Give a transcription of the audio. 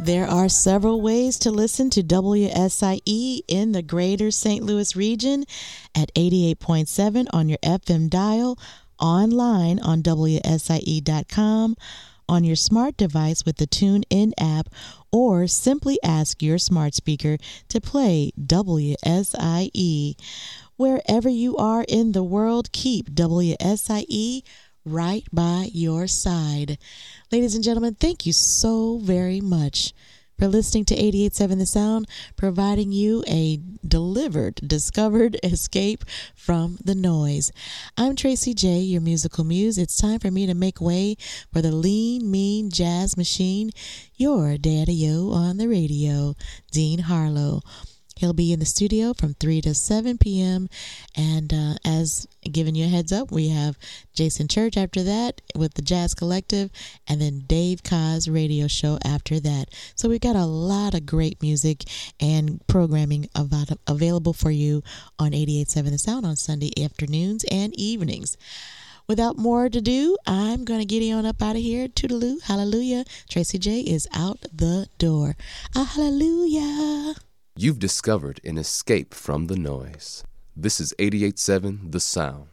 There are several ways to listen to WSIE in the greater St. Louis region at 88.7 on your FM dial, online on WSIE.com, on your smart device with the TuneIn app, or simply ask your smart speaker to play WSIE. Wherever you are in the world, keep WSIE right by your side. Ladies and gentlemen, thank you so very much for listening to 88.7 The Sound, providing you a discovered escape from the noise. I'm Tracy J., your musical muse. It's time for me to make way for the lean, mean jazz machine, your daddy-o on the radio, Dean Harlow. He'll be in the studio from 3 to 7 p.m. And as giving you a heads up, we have Jason Church after that with the Jazz Collective, and then Dave Kaz radio show after that. So we've got a lot of great music and programming available for you on 88.7 The Sound on Sunday afternoons and evenings. Without more to do, I'm going to get on up out of here. Toodaloo, hallelujah. Tracy J is out the door. Hallelujah. You've discovered an escape from the noise. This is 88.7 The Sound.